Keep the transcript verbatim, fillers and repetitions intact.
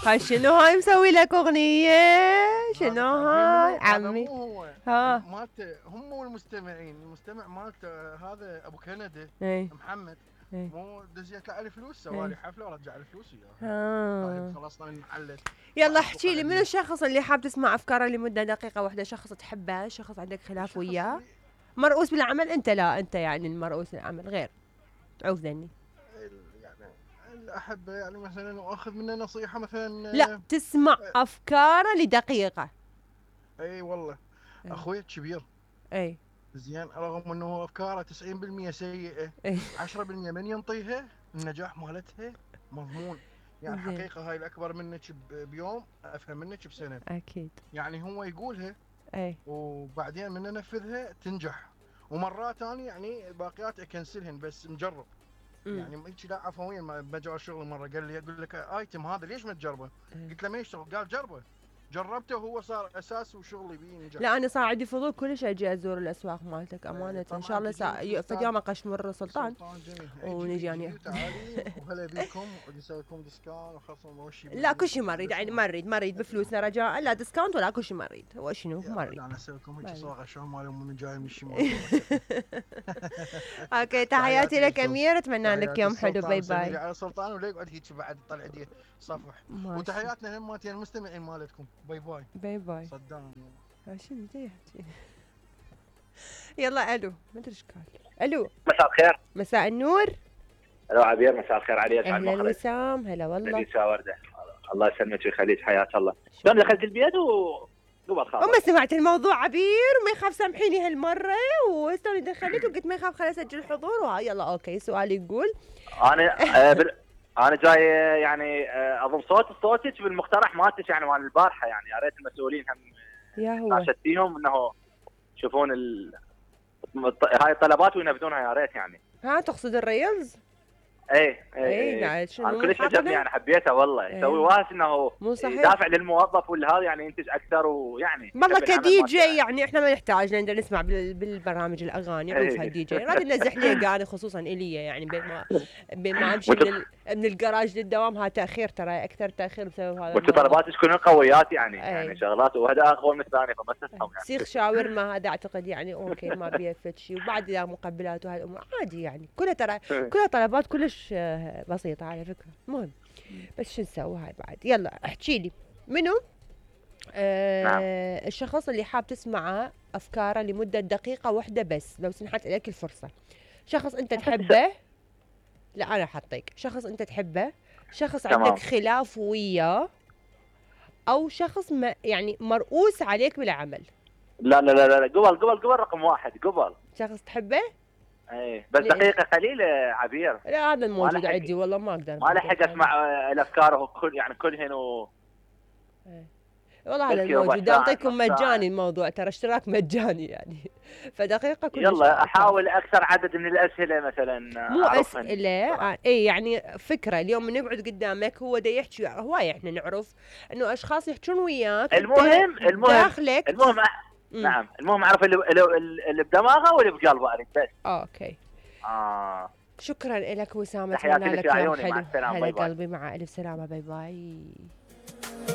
هاي شنو هاي مسوي لك اغنيه؟ شنو هاي عمي؟ ها مالت هم والمستمعين، المستمع مالت هذا ابو كندا اي محمد، اي مو دزيت له على فلوس، سوالي حفله ورجع لي فلوس اياها. ها طيب خلصنا من المحل. يلا احكي لي، من الشخص اللي حاب تسمع افكاره لمده دقيقه واحده؟ شخص تحبه، شخص عندك خلاف وياه، مرؤوس بالعمل؟ انت لا، انت يعني المرؤوس بالعمل غير عوزني يعني الاحبه، يعني مثلا اخذ منه نصيحه مثلا. لا تسمع افكاره لدقيقه. اي والله اي اخوي الكبير اي زين، رغم انه افكاره تسعين بالمئة سيئه، اي عشرة بالمئة من ينطيها النجاح مالتها مضمون. يعني زين. حقيقه هاي الاكبر منك بيوم افهم منك بسنه. اكيد. يعني هو يقولها اي وبعدين من انفذها تنجح. ومرات انا يعني الباقيات اكنسلهن بس مجرب. مم. يعني هيك لا عفويا، ما بجوا الشغل مره قال لي اقول لك ايتم هذا ليش ما تجربه؟ اي. قلت له ما يشتغل، قال جربه. جربته وهو صار اساس وشغلي بيه نجح. لا انا صار عندي فضول كلش اجي ازور الاسواق مالتك امانه، ان شاء الله سا... فد يوم اقشمر سلطان سلطان جميل. ونجي جيبي يعني. تعالي وهلا بيكم ونسوي لكم ديسكاونت وخصم وشي. لا كل شيء ما اريد، يعني ما اريد ما اريد بفلوسنا رجاء، لا ديسكاونت ولا كل شيء ما اريد. هو شنو ما اريد. انا اسوي لكم هيك صاغه شلون مالهم من جاي من الشمال. اوكي تحياتي لك امير، اتمنى لك يوم حلو. باي باي. على سلطان ولا يقعد هيك بعد طلع يديه صفح. وتحياتنا هم مالتين المستمعين مالتكم. باي باي. باي باي. صدام شنو يحكي؟ يلا الو، ما ادري ايش قال. الو مساء الخير. مساء النور. الو عبير، مساء الخير عليك. اهلا وسام. هلا والله. نبيسة وردة. الله يسلمك ويخليك، حياة الله. شلون دخلت البيت و قبل خلاص وما سمعت الموضوع عبير، وما يخاف سامحيني هالمره، وشلون دخلت وقلت ما يخاف خليني اسجل حضور. وها يلا اوكي سؤالي يقول انا آه بال... انا جاي يعني آه اضم صوت صوتك بالمقترح مالتك يعني مال البارحه، يعني يا ريت المسؤولين هم يا هو ناشد فيهم انه يشوفون ال... هاي الطلبات وينفذونها يا ريت يعني. ها تقصد الريلز؟ ايه ايه, ايه, إيه. شنو انا كلش عجبني يعني حبيته والله. ايه. يسوي واس انه يدافع للموظف والهذا يعني ينتج اكثر ويعني والله كدي جي يعني احنا ما نحتاج نقدر نسمع بالبرامج الاغاني. عوف هالدي جي راد ننزح لي اغاني خصوصا الي يعني بين ما بين ما امشي من, من الجراج للدوام. ها تاخير ترى اكثر تاخير بسبب هذا. وطلباتك تكون قويات يعني. ايه. يعني شغلات وهذا اقوى من الثاني فما تفهم يعني. سيخ شاورما هذا اعتقد يعني اوكي ما بيفت شيء، وبعد اذا مقبلات وهالامور عادي يعني. كلها ترى كلها طلبات كلش بسيطه على فكره. المهم بس شو نسوي هاي بعد. يلا احكي لي منو آه نعم. الشخص اللي حاب تسمعه افكاره لمده دقيقه واحده بس، لو سنحت لك الفرصه. شخص انت تحبه. لا انا حطيك شخص انت تحبه، شخص تمام. عندك خلاف وياه، او شخص ما يعني مرؤوس عليك بالعمل. لا لا لا لا قبل قبل قبل رقم واحد قبل. شخص تحبه؟ ايه بس دقيقة قليلة عبير. لا هذا الموجود عندي والله ما اقدر. ما لحق اسمع الافكار كل يعني كلهن و ايه. والله هذا الموجود اعطيكم مجاني الموضوع، ترى اشتراك مجاني يعني. فدقيقة كلش. يلا احاول اكثر عدد من الاسئلة مثلا. مو اسئلة آه. اي يعني فكرة اليوم نقعد قدامك هو دا يحكي هواية احنا نعرف انه اشخاص يحكون وياك. المهم المهم داخلك المهم أح... نعم المهم اعرف اللي, اللي بدماغه واللي بقلبه اريد بس. اوكي. اه شكرا لك وسام، تحياتي لك يا عيوني. مع السلامة. هلا قلبي مع الف سلامة. باي باي.